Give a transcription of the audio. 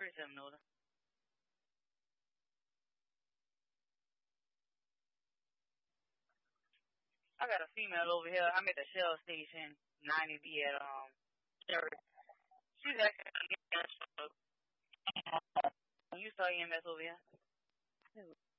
37 order. I got a female over here. I'm at the Shell station, 90B at Sherry. She's actually you saw EMS over here.